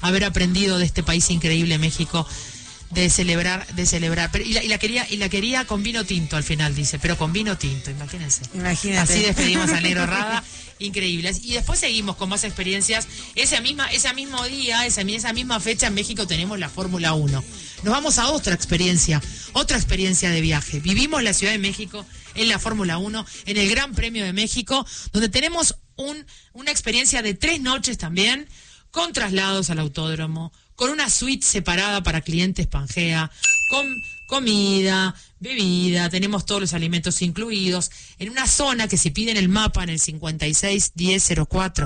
haber aprendido de este país increíble, México, de celebrar. Pero, y la quería con vino tinto al final, dice, pero con vino tinto, imagínense. Imagínate. Así despedimos al Negro Rada, increíbles. Y después seguimos con más experiencias. Ese mismo día, esa misma fecha en México tenemos la Fórmula 1. Nos vamos a otra experiencia de viaje. Vivimos la Ciudad de México en la Fórmula 1, en el Gran Premio de México, donde tenemos una experiencia de 3 noches también, con traslados al autódromo, con una suite separada para clientes Pangea, con comida, bebida, tenemos todos los alimentos incluidos, en una zona que si piden el mapa en el 56 10 04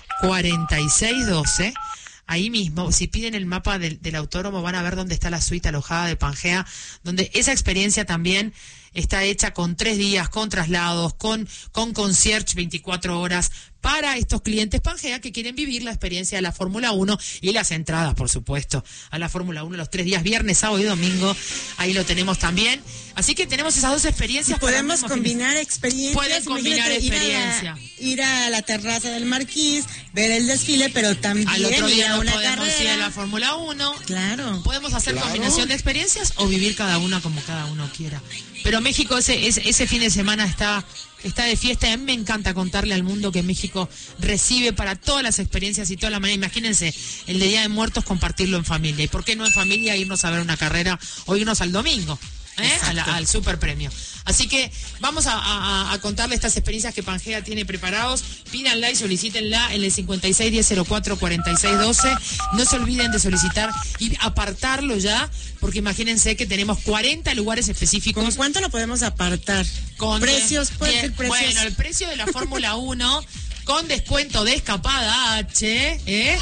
46 12, ahí mismo, si piden el mapa del autódromo van a ver dónde está la suite alojada de Pangea, donde esa experiencia también está hecha con 3 días, con traslados, con concierge 24 horas, para estos clientes Pangea que quieren vivir la experiencia de la Fórmula 1 y las entradas, por supuesto, a la Fórmula 1 los 3 días, viernes, sábado y domingo, ahí lo tenemos también. Así que tenemos esas 2 experiencias. Podemos combinar experiencias. Pueden combinar experiencia. Ir a la terraza del Marquís, ver el desfile, pero también al otro día ir a una podemos carrera. ir a la Fórmula 1. Claro. Podemos hacer combinación de experiencias o vivir cada una como cada uno quiera. Pero México ese fin de semana está de fiesta. A mí me encanta contarle al mundo que México recibe para todas las experiencias y toda la manera. Imagínense, el de Día de Muertos, compartirlo en familia. ¿Y por qué no en familia irnos a ver una carrera o irnos al domingo? Al super premio. Así que vamos a contarle estas experiencias que Pangea tiene preparados. Pídanla y solicítenla en el 56 10 04 46 12. No se olviden de solicitar y apartarlo ya, porque imagínense que tenemos 40 lugares específicos. ¿Con cuánto lo podemos apartar? Con precios, precios. Bueno, el precio de la Fórmula 1 con descuento de escapada H,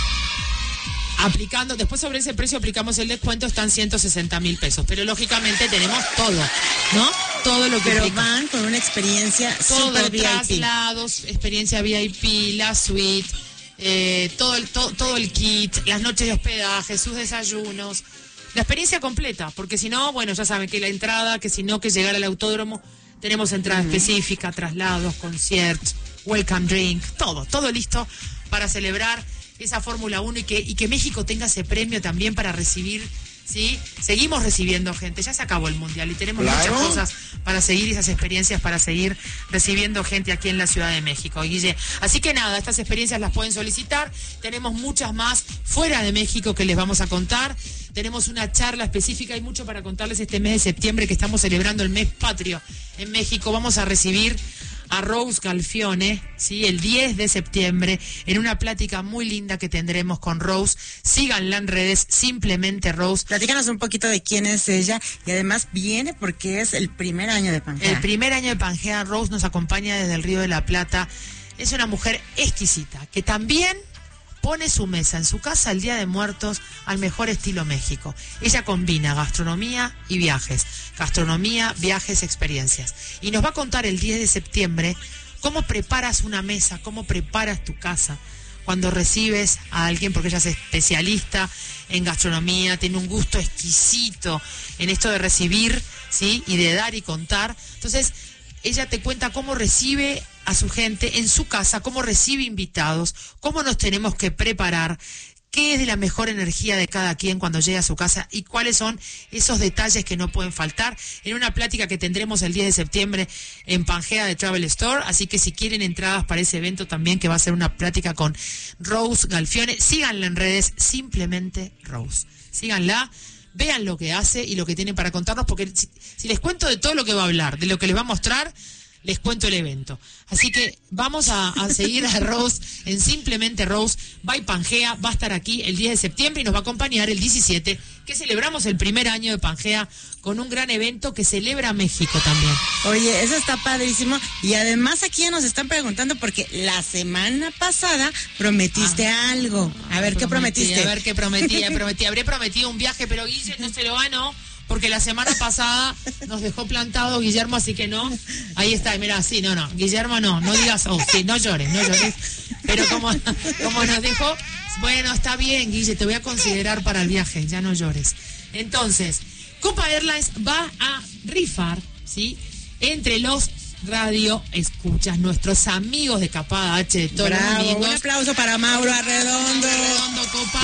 aplicando, después sobre ese precio aplicamos el descuento, están 160,000 pesos, pero lógicamente tenemos todo, ¿no? Todo lo que pero implica. Van con una experiencia super VIP. Traslados, experiencia VIP, la suite, todo el kit, las noches de hospedaje, sus desayunos, la experiencia completa, porque si no, bueno, ya saben que la entrada, que si no, que llegar al autódromo, tenemos entrada específica, traslados, conciertos, welcome drink, todo listo para celebrar esa Fórmula 1 y que México tenga ese premio también para recibir, ¿sí? Seguimos recibiendo gente, ya se acabó el Mundial y tenemos muchas cosas para seguir, esas experiencias para seguir recibiendo gente aquí en la Ciudad de México, Guille. Así que nada, estas experiencias las pueden solicitar, tenemos muchas más fuera de México que les vamos a contar, tenemos una charla específica, hay mucho para contarles este mes de septiembre que estamos celebrando el mes patrio en México. Vamos a recibir a Rose Galfione, ¿sí? El 10 de septiembre, en una plática muy linda que tendremos con Rose. Síganla en redes, simplemente Rose. Platícanos un poquito de quién es ella, y además viene porque es el primer año de Pangea. El primer año de Pangea. Rose nos acompaña desde el Río de la Plata. Es una mujer exquisita, que también pone su mesa en su casa el Día de Muertos al mejor estilo México. Ella combina gastronomía y viajes. Gastronomía, viajes, experiencias. Y nos va a contar el 10 de septiembre cómo preparas una mesa, cómo preparas tu casa cuando recibes a alguien, porque ella es especialista en gastronomía, tiene un gusto exquisito en esto de recibir, ¿sí? Y de dar y contar. Entonces, ella te cuenta cómo recibe a su gente en su casa, cómo recibe invitados, cómo nos tenemos que preparar, qué es de la mejor energía de cada quien cuando llega a su casa y cuáles son esos detalles que no pueden faltar en una plática que tendremos el 10 de septiembre en Pangea de Travel Store. Así que si quieren entradas para ese evento también, que va a ser una plática con Rose Galfione, síganla en redes, simplemente Rose. Síganla, vean lo que hace y lo que tiene para contarnos, porque si les cuento de todo lo que va a hablar, de lo que les va a mostrar, les cuento el evento. Así que vamos a seguir a Rose en Simplemente Rose by Pangea. Va a estar aquí el 10 de septiembre y nos va a acompañar el 17, que celebramos el primer año de Pangea con un gran evento que celebra México también. Oye, eso está padrísimo. Y además aquí ya nos están preguntando, porque la semana pasada prometiste algo. A ver, ¿qué prometiste? A ver, ¿qué prometí? Habré prometido un viaje, pero Guille no se lo ganó, porque la semana pasada nos dejó plantado Guillermo, así que no. Ahí está, mira, sí, no, Guillermo no digas, sí, no llores. Pero como nos dijo, bueno, está bien, Guille, te voy a considerar para el viaje, ya no llores. Entonces, Copa Airlines va a rifar, ¿sí? Entre los radio escuchas, nuestros amigos de Capada H de todos los domingos. Un aplauso para Mauro Arredondo. Copa